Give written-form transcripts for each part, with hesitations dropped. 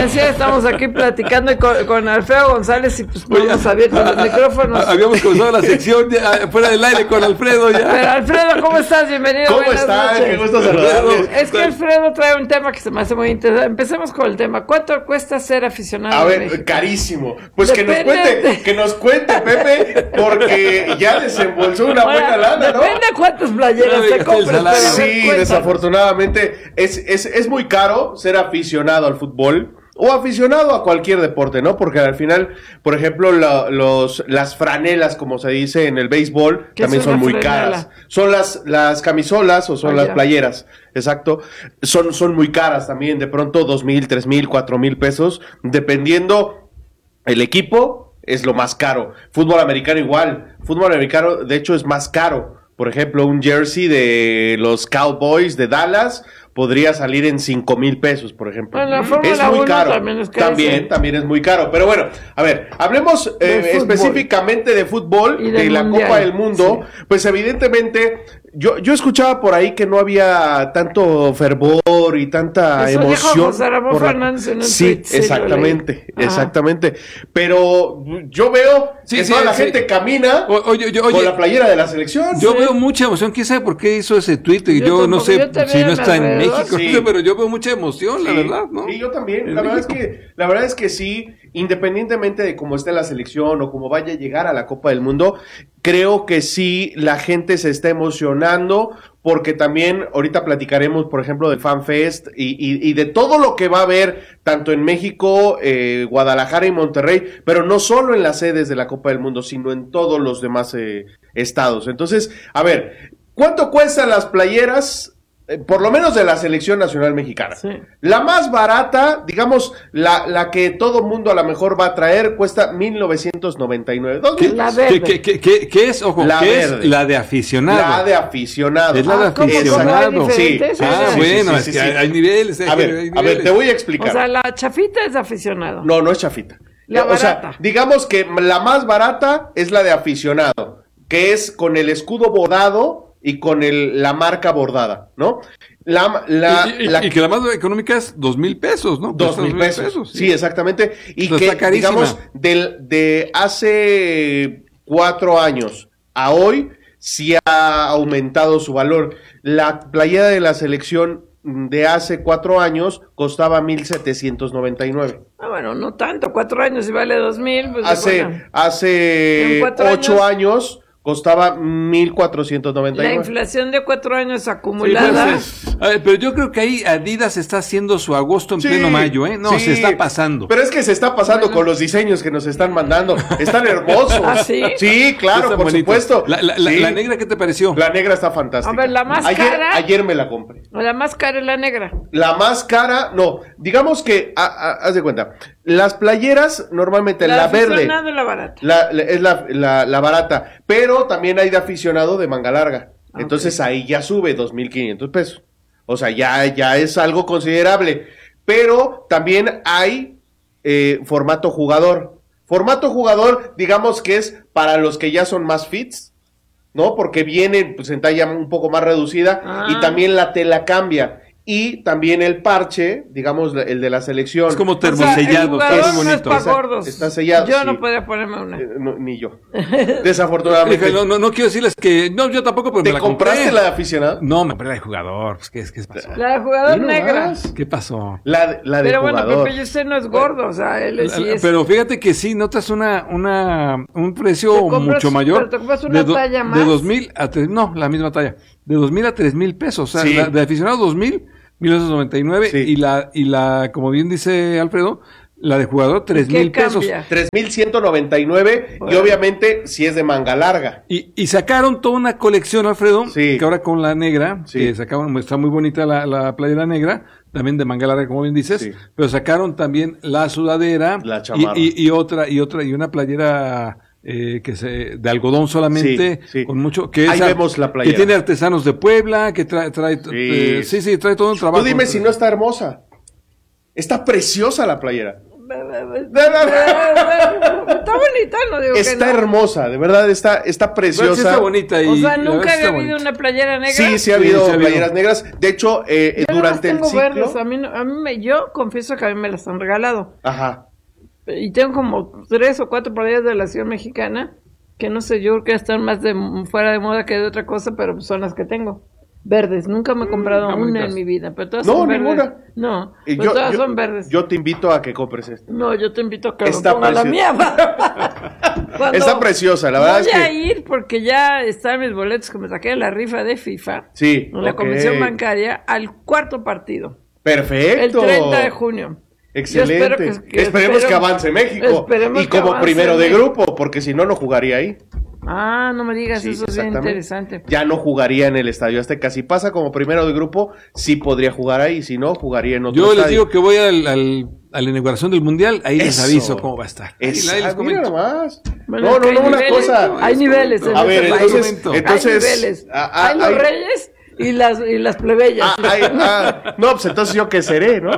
decía, estamos aquí platicando con Alfredo González y pues no hemos abierto los micrófonos. Habíamos comenzado la sección fuera del aire con Alfredo ya. Pero Alfredo, ¿cómo estás? Bienvenido. ¿Cómo estás? Qué gusto saludarles. Es que Alfredo trae un tema que se me hace muy interesante. Empecemos con el tema. ¿Cuánto cuesta ser aficionado? A ver, carísimo. Pues que nos cuente, Pepe, porque ya desembolsó una buena lana, ¿no? Depende de cuántas playeras te compres. Sí, desafortunadamente es muy caro ser aficionado al fútbol o aficionado a cualquier deporte, ¿no? Porque al final, por ejemplo, las franelas, como se dice en el béisbol, también son muy caras. Son las camisolas o son las playeras, exacto. Son muy caras también, de pronto 2,000, 3,000, 4,000 pesos, dependiendo el equipo, es lo más caro. Fútbol americano igual. Fútbol americano, de hecho, es más caro. Por ejemplo, un jersey de los Cowboys de Dallas podría salir en 5,000 pesos, por ejemplo. Bueno, es muy caro. También es muy caro. Pero bueno, a ver, hablemos específicamente de fútbol, de la Copa del Mundo. Sí. Pues evidentemente, yo escuchaba por ahí que no había tanto fervor y tanta emoción. Dijo José Ramón Fernández en el tweet. Exactamente. Pero yo veo que toda la gente camina con la playera de la selección. Yo veo mucha emoción. ¿Quién sabe por qué hizo ese tweet? Yo no sé si no está en México, pero yo veo mucha emoción, la verdad, ¿no? Sí, yo también. La verdad es que sí, independientemente de cómo esté la selección o cómo vaya a llegar a la Copa del Mundo, creo que sí la gente se está emocionando, porque también ahorita platicaremos, por ejemplo, del FanFest y de todo lo que va a haber, tanto en México, Guadalajara y Monterrey, pero no solo en las sedes de la Copa del Mundo, sino en todos los demás estados. Entonces, a ver, ¿cuánto cuestan las playeras? Por lo menos de la selección nacional mexicana. Sí. La más barata, digamos, la que todo mundo a lo mejor va a traer, cuesta 1,999. La verde. ¿Qué es? Ojo, ¿qué es? La de aficionado. La de aficionado. Es la de aficionado. Sí. Bueno, es que hay niveles. A ver, te voy a explicar. O sea, la chafita es de aficionado. No es chafita. La barata. O sea, digamos que la más barata es la de aficionado, que es con el escudo bordado y con la marca bordada, ¿no? Y que la más económica es 2,000 pesos, ¿no? 2,000 pesos. Sí, exactamente. Y entonces que, digamos, de hace 4 años a hoy, sí ha aumentado su valor. La playera de la selección de hace 4 años costaba 1,799. Bueno, no tanto, 4 años y vale 2,000. Pues hace 8 años costaba 1,499. La inflación de 4 años acumulada. Sí, pues, a ver, pero yo creo que ahí Adidas está haciendo su agosto en pleno mayo, ¿eh? No, se está pasando. Pero es que se está pasando con los diseños que nos están mandando. Están hermosos. ¿Ah, sí? Sí, claro, por supuesto. La negra, ¿qué te pareció? La negra está fantástica. A ver, la más cara. Ayer me la compré. La más cara es la negra. La más cara, no. Digamos que, haz de cuenta. Las playeras, normalmente la verde. La barata. Es la barata. Pero también hay de aficionado de manga larga. Okay. Entonces ahí ya sube 2,500 pesos. O sea, ya es algo considerable. Pero también hay formato jugador. Formato jugador, digamos que es para los que ya son más fits, ¿no? Porque vienen pues, en talla un poco más reducida y también la tela cambia. Y también el parche, digamos, el de la selección. Es como termosellado, está muy bonito. No es para gordos. Está sellado. Yo no podía ponerme una. Ni yo. Desafortunadamente. No quiero decirles que. No, yo tampoco, pero me la compré. ¿Te compraste la de aficionado? No, me compré la de jugador. Pues, ¿qué pasó? La de jugador negra. ¿Qué pasó? La de pero jugador. Pero bueno, usted no es gordo, o sea, él sí es. Pero fíjate que sí, notas un precio mucho mayor. Pero te compras una talla más. De 2,000 a 3,000, no, la misma talla. De 2,000 a 3,000 pesos. O sea, la de aficionado 2,000. 1999 y la como bien dice Alfredo, la de jugador 3,000 pesos. 3,199 y obviamente si es de manga larga. Y sacaron toda una colección, Alfredo, que ahora con la negra, que sacaron, está muy bonita la playera negra, también de manga larga como bien dices, pero sacaron también la sudadera, la chamarra y una playera de algodón solamente, con mucho, ahí vemos la playera. Que tiene artesanos de Puebla, que trae trae todo un trabajo. Tú dime si no está hermosa. Está preciosa la playera. bonita, no digo está que no. hermosa, de verdad, está preciosa. Bueno, sí está bonita. O sea, nunca había habido una playera negra. Sí ha habido playeras negras. De hecho, durante el ciclo... verdes. Yo confieso que a mí me las han regalado. Ajá. Y tengo como 3 o 4 playeras de la ciudad mexicana, que no sé, yo creo que están más fuera de moda que de otra cosa, pero son las que tengo. Verdes, nunca me he comprado una en mi vida, pero todas son verdes. Ninguna. No, pero todas son verdes. Yo te invito a que compres esta. No, yo te invito a que me ponga la mía. Está preciosa, la verdad es que... Voy a ir porque ya están mis boletos que me saqué de la rifa de FIFA. Sí, en la comisión bancaria al 4.º partido. Perfecto. El 30 de junio. Excelente. Esperemos que avance México. Y como primero de grupo, porque si no, no jugaría ahí. Ah, no me digas, eso es bien interesante. Ya no jugaría en el Estadio Azteca. Si pasa como primero de grupo, sí podría jugar ahí. Si no, jugaría en otro estadio. Yo les digo que voy a la inauguración del Mundial. Ahí les aviso cómo va a estar. Ahí les comento. Más. Bueno, no, una cosa. Hay niveles. A ver, entonces hay los reyes y las plebeyas. No, pues entonces yo qué seré, ¿no?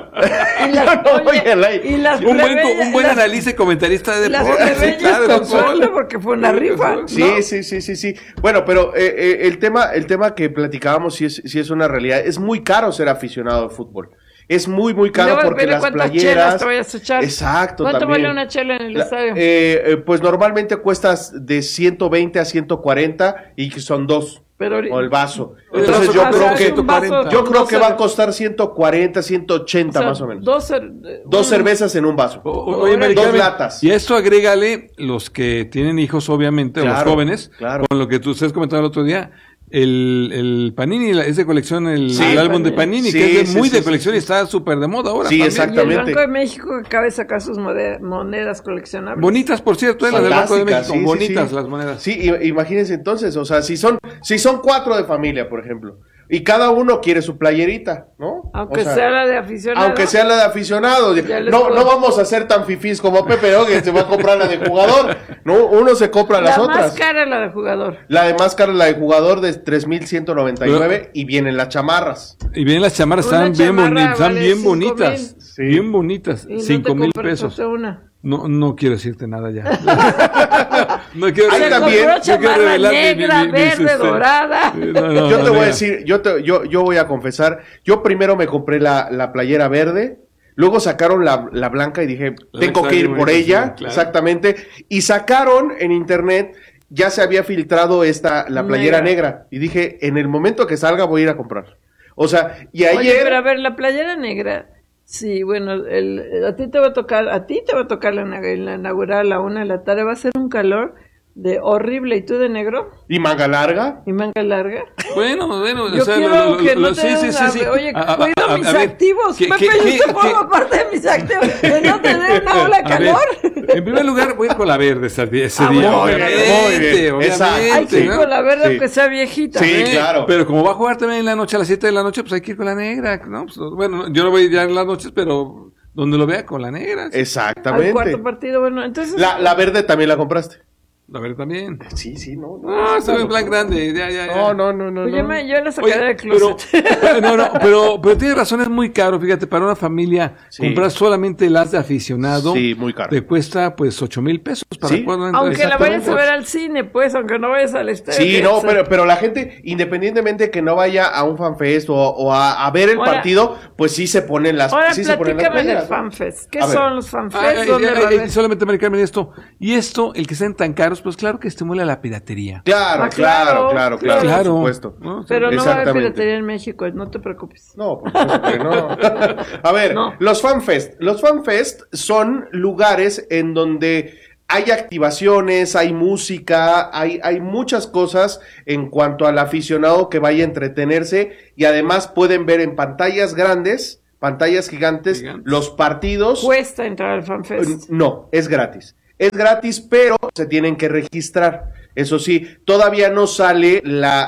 Un buen analista y comentarista de deportes. Las plebeyas con suerte porque fue una rifa. Sí. Bueno, pero el tema que platicábamos sí es una realidad. Es muy caro ser aficionado de fútbol. Es muy, muy caro porque las playeras... Te vayas a echar. Exacto, ¿Cuánto vale una chela en el estadio? Pues normalmente cuesta de 120 a 140 y que son 2. O el vaso. Entonces yo creo que va a costar 140, 180 más o menos. Dos cervezas en un vaso. Oye, 2 latas. Y a esto agrégale los que tienen hijos, obviamente, o los jóvenes, con lo que ustedes comentaron el otro día. El Panini es de colección, el álbum de Panini, que es muy de colección y está súper de moda ahora. Sí, exactamente. Y el Banco de México acaba de sacar sus monedas coleccionables. Bonitas, por cierto, las del Banco de México, bonitas las monedas. Sí, imagínense entonces, o sea, si son 4 de familia, por ejemplo, y cada uno quiere su playerita, ¿no? Aunque sea la de aficionado. No vamos a ser tan fifís como Pepe, ¿no? Que se va a comprar la de jugador. No, uno se compra las otras. La más cara es la de jugador. La de más cara es la de jugador de 3,199 y vienen las chamarras. Y vienen las chamarras, están bien bonitas. Sí. Bien bonitas. 5,000 pesos. No quiero decirte nada ya. No quiero revelar negra, verde, dorada. Yo te voy a decir, yo voy a confesar, yo primero me compré la playera verde, luego sacaron la blanca y dije, tengo que ir por ella, exactamente, y sacaron en internet, ya se había filtrado la playera negra, y dije, en el momento que salga voy a ir a comprar. O sea, y ayer... Oye, pero a ver, la playera negra... Sí, bueno, a ti te va a tocar la inaugurar a la 1 de la tarde, va a ser un calor de horrible. ¿Y tú de negro? ¿Y manga larga? Bueno, yo quiero que no te Oye, cuido mis activos, Pepe, yo formo parte de mis activos, de no tener una ola de calor. En primer lugar, voy con la verde ese día. Muy bien. Hay que ir con la verde aunque sea viejita. Sí, claro. Pero como va a jugar también en la noche, a las 7 de la noche, pues hay que ir con la negra, ¿no? Pues, bueno, yo no voy ya en las noches, pero donde lo vea con la negra. Exactamente. Al 4.º partido, bueno, entonces... La verde también la compraste. La verde también. Sí, no. Está en plan grande, ya. No. Yo la sacaré del closet. Pero tienes razón, es muy caro, fíjate, para una familia comprar solamente las de aficionado. Sí, muy caro. Te cuesta pues 8,000 pesos para aunque la vayas a ver al cine, pues, aunque no vayas al estadio. Sí, no, pero la gente, independientemente que no vaya a un fanfest o a ver el partido, pues sí se ponen las platícame del fanfest. ¿Qué son los fanfests? Solamente maricarme esto. Y esto, el que sean tan caros, pues claro que estimula la piratería. Claro, por supuesto. Pero no va a haber piratería en México, no te preocupes. No, por supuesto que no. A ver, los fanfest son lugares en donde hay activaciones, hay música, hay muchas cosas en cuanto al aficionado que vaya a entretenerse y además pueden ver en pantallas grandes, pantallas gigantes, los partidos. ¿Cuesta entrar al fanfest? No, es gratis. Es gratis, pero se tienen que registrar. Eso sí, todavía no sale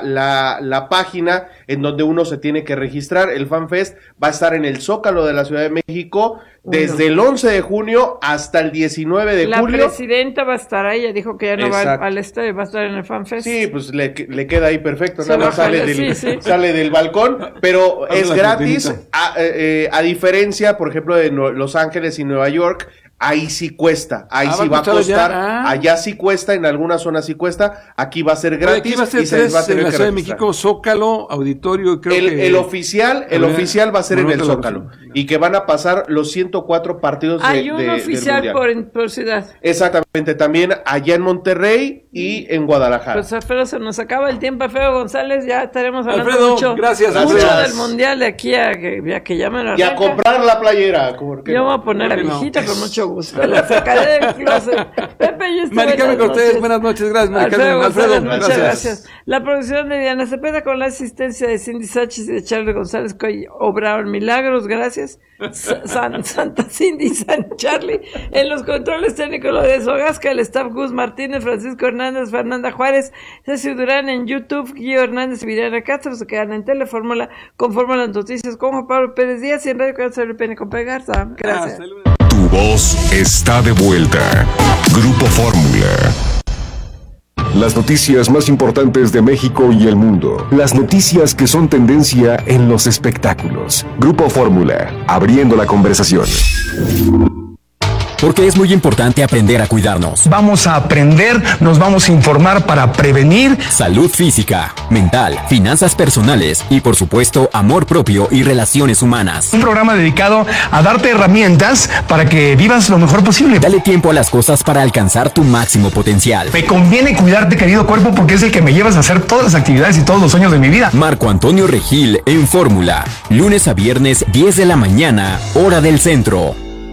la página en donde uno se tiene que registrar. El FanFest va a estar en el Zócalo de la Ciudad de México desde el 11 de junio hasta el 19 de julio. La presidenta va a estar ahí, ella dijo que ya no va al estadio, va a estar en el FanFest. Sí, pues le queda ahí perfecto, nada más sale del balcón, pero es gratis, a diferencia, por ejemplo, de Los Ángeles y Nueva York. ahí sí cuesta, ahí sí va a costar, allá sí cuesta, en algunas zonas sí cuesta, aquí va a ser gratis. Aquí va a ser tres en la Ciudad de México, Zócalo, Auditorio, creo que... El oficial va a ser en el Zócalo, y que van a pasar los 104 partidos hay un oficial por ciudad. Exactamente, también allá en Monterrey y en Guadalajara. Pues Alfredo, se nos acaba el tiempo, Alfredo González, ya estaremos hablando Mucho del Mundial de aquí a que llamen y a comprar la playera. Yo voy a poner a mi hijita con mucho gusto, la sacaré del closet. Pepe, Mari Carmen Cortés, buenas noches, gracias. Mari Carmen, Alfredo, muchas gracias. La producción de Diana Cepeda con la asistencia de Cindy Sánchez y de Charlie González, que hoy obraron milagros, gracias. Santa Cindy, San Charlie. En los controles técnicos lo de Sogasca, el staff Gus Martínez, Francisco Hernández, Fernanda Juárez, Ceci Durán en YouTube, Guillo Hernández y Viriana Castro. Se quedan en Telefórmula con Fórmula Noticias con Juan Pablo Pérez Díaz y en Radio Cáncer Pene con Pegarza. Gracias. Tu voz está de vuelta. Grupo Fórmula. Las noticias más importantes de México y el mundo. Las noticias que son tendencia en los espectáculos. Grupo Fórmula, abriendo la conversación. Porque es muy importante aprender a cuidarnos. Vamos a aprender, nos vamos a informar para prevenir. Salud física, mental, finanzas personales y por supuesto amor propio y relaciones humanas. Un programa dedicado a darte herramientas para que vivas lo mejor posible. Dale tiempo a las cosas para alcanzar tu máximo potencial. Me conviene cuidarte, querido cuerpo, porque es el que me llevas a hacer todas las actividades y todos los sueños de mi vida. Marco Antonio Regil en Fórmula, lunes a viernes 10 de la mañana, hora del centro.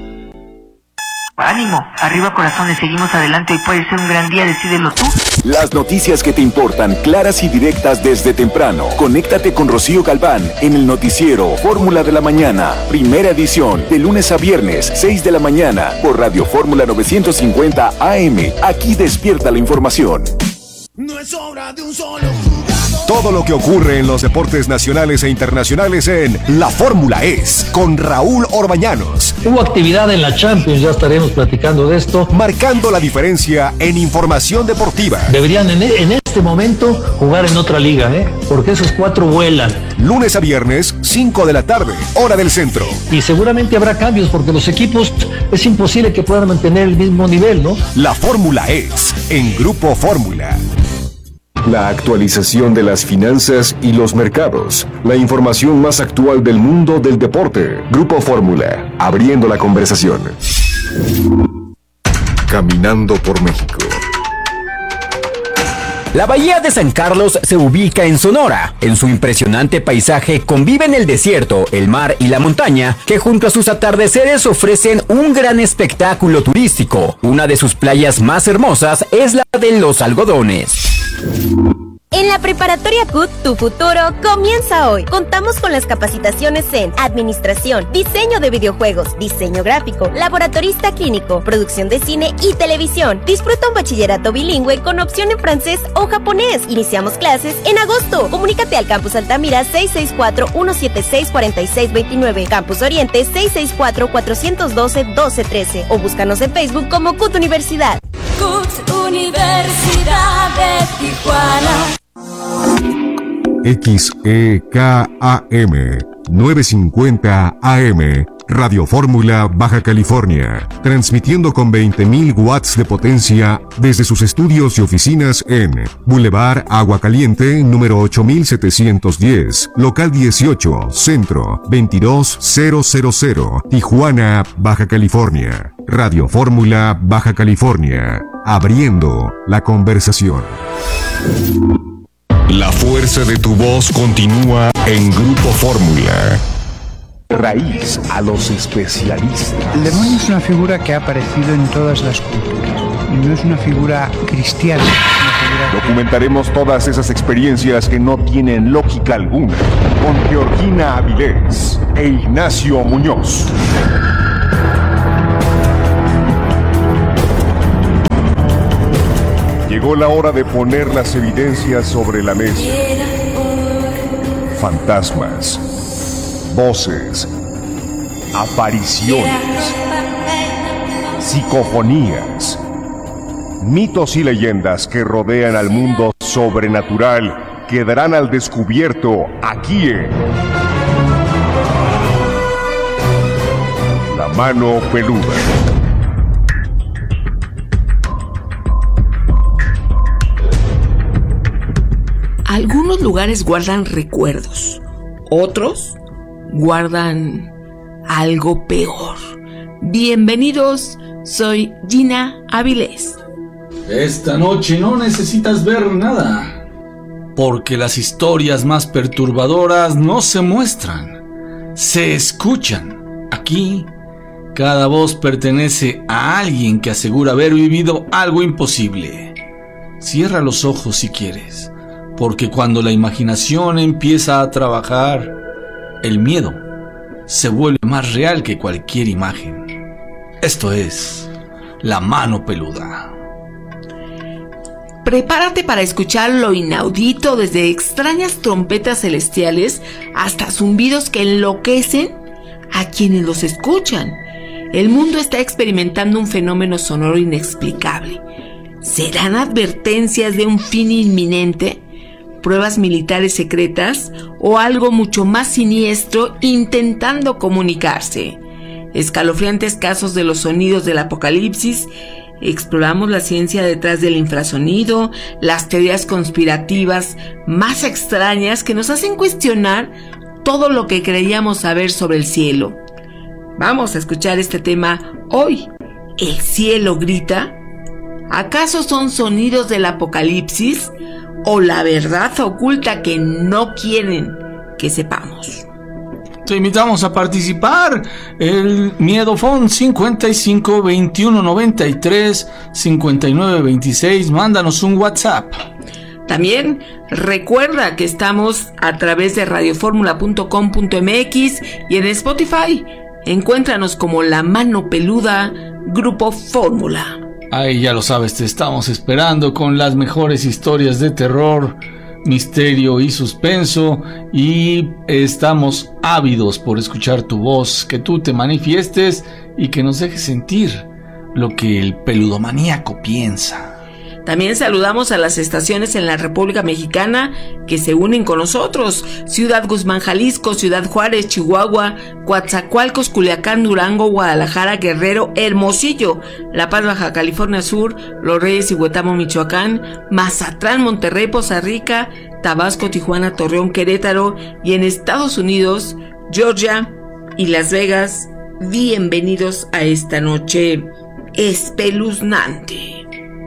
Ánimo, arriba corazones, seguimos adelante y puede ser un gran día, decídelo tú. Las noticias que te importan, claras y directas desde temprano. Conéctate con Rocío Galván en el noticiero Fórmula de la Mañana, primera edición, de lunes a viernes, 6 de la mañana, por Radio Fórmula 950 AM. Aquí despierta la información. No es obra de un solo jugador. Todo lo que ocurre en los deportes nacionales e internacionales en La Fórmula Es, con Raúl Orbañanos. Hubo actividad en la Champions, ya estaremos platicando de esto. Marcando la diferencia en información deportiva. Deberían en este momento jugar en otra liga, porque esos 4 vuelan. Lunes a viernes, 5 de la tarde, hora del centro. Y seguramente habrá cambios, porque los equipos es imposible que puedan mantener el mismo nivel, ¿no? La Fórmula Es, en Grupo Fórmula. La actualización de las finanzas y los mercados. La información más actual del mundo del deporte. Grupo Fórmula, abriendo la conversación. Caminando por México. La bahía de San Carlos se ubica en Sonora. En su impresionante paisaje conviven el desierto, el mar y la montaña, que junto a sus atardeceres ofrecen un gran espectáculo turístico. Una de sus playas más hermosas es la de Los Algodones. En la Preparatoria CUT, tu futuro comienza hoy. Contamos con las capacitaciones en Administración, Diseño de Videojuegos, Diseño Gráfico, Laboratorista Clínico, Producción de Cine y Televisión. Disfruta un bachillerato bilingüe con opción en francés o japonés. Iniciamos clases en agosto. Comunícate al Campus Altamira 664-176-4629, Campus Oriente 664-412-1213 o búscanos en Facebook como CUT Universidad. CUT Universidad de Tijuana. XEKAM 950 AM, Radio Fórmula, Baja California, transmitiendo con 20.000 watts de potencia desde sus estudios y oficinas en Boulevard Agua Caliente, número 8710, local 18, centro 22000, Tijuana, Baja California. Radio Fórmula, Baja California, abriendo la conversación. La fuerza de tu voz continúa en Grupo Fórmula. Raíz a los especialistas. El demonio es una figura que ha aparecido en todas las culturas y no es una figura cristiana. Es una figura... Documentaremos todas esas experiencias que no tienen lógica alguna con Georgina Avilés e Ignacio Muñoz. Llegó la hora de poner las evidencias sobre la mesa. Fantasmas, voces, apariciones, psicofonías, mitos y leyendas que rodean al mundo sobrenatural quedarán al descubierto aquí en La Mano Peluda. Algunos lugares guardan recuerdos, otros guardan algo peor. Bienvenidos, soy Gina Avilés. Esta noche no necesitas ver nada, porque las historias más perturbadoras no se muestran, se escuchan. Aquí, cada voz pertenece a alguien que asegura haber vivido algo imposible. Cierra los ojos si quieres, porque cuando la imaginación empieza a trabajar, el miedo se vuelve más real que cualquier imagen. Esto es La Mano Peluda. Prepárate para escuchar lo inaudito, desde extrañas trompetas celestiales hasta zumbidos que enloquecen a quienes los escuchan. El mundo está experimentando un fenómeno sonoro inexplicable. ¿Serán advertencias de un fin inminente? ¿Pruebas militares secretas? ¿O algo mucho más siniestro intentando comunicarse? Escalofriantes casos de los sonidos del apocalipsis. Exploramos la ciencia detrás del infrasonido, las teorías conspirativas más extrañas que nos hacen cuestionar todo lo que creíamos saber sobre el cielo. Vamos a escuchar este tema hoy. ¿El cielo grita? ¿Acaso son sonidos del apocalipsis o la verdad oculta que no quieren que sepamos? Te invitamos a participar. El Miedofón 55 21 93 59 26. Mándanos un WhatsApp. También recuerda que estamos a través de radioformula.com.mx y en Spotify. Encuéntranos como La Mano Peluda, Grupo Fórmula. Ahí ya lo sabes, te estamos esperando con las mejores historias de terror, misterio y suspenso, y estamos ávidos por escuchar tu voz, que tú te manifiestes y que nos dejes sentir lo que el peludomaníaco piensa. También saludamos a las estaciones en la República Mexicana que se unen con nosotros: Ciudad Guzmán, Jalisco; Ciudad Juárez, Chihuahua; Coatzacoalcos, Culiacán, Durango, Guadalajara, Guerrero, Hermosillo; La Paz, Baja California Sur; Los Reyes y Huetamo, Michoacán; Mazatlán, Monterrey, Poza Rica, Tabasco, Tijuana, Torreón, Querétaro; y en Estados Unidos, Georgia y Las Vegas. Bienvenidos a esta noche espeluznante.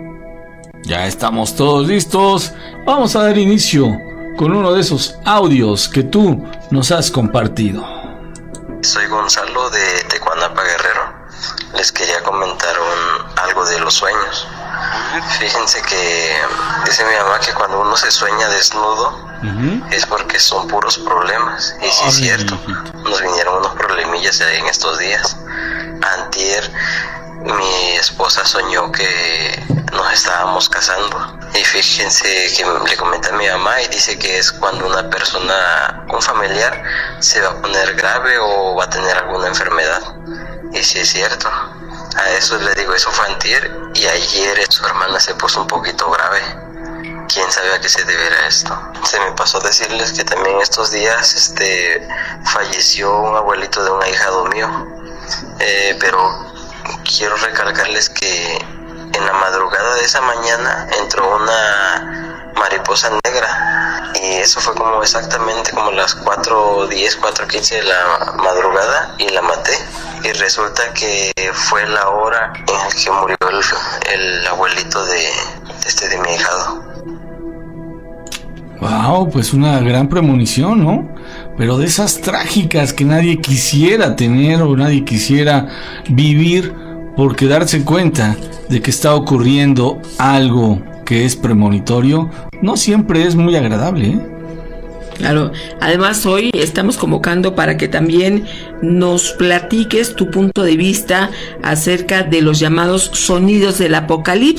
Ya estamos todos listos. Vamos a dar inicio con uno de esos audios que tú nos has compartido. Soy Gonzalo de Tecuanapa, Guerrero. Les quería comentar algo de los sueños. Fíjense que dice mi mamá que cuando uno se sueña desnudo es porque son puros problemas. Y sí es cierto, nos vinieron unos problemillas en estos días. Antier mi esposa soñó que nos estábamos casando, y fíjense que le comenté a mi mamá y dice que es cuando una persona, un familiar, se va a poner grave o va a tener alguna enfermedad. Y sí es cierto, a eso le digo, eso fue antier, y ayer su hermana se puso un poquito grave. ¿Quién sabe a qué se deberá esto? Se me pasó decirles que también estos días falleció un abuelito de un ahijado mío, pero quiero recalcarles que en la madrugada de esa mañana entró una mariposa negra, y eso fue como exactamente como las 4:10, 4:15 de la madrugada, y la maté. Y resulta que fue la hora en la que murió el abuelito de mi ahijado. Wow, pues una gran premonición, ¿no? Pero de esas trágicas que nadie quisiera tener o nadie quisiera vivir, porque darse cuenta de que está ocurriendo algo que es premonitorio no siempre es muy agradable, ¿eh? Claro, además hoy estamos convocando para que también nos platiques tu punto de vista acerca de los llamados sonidos del apocalipsis.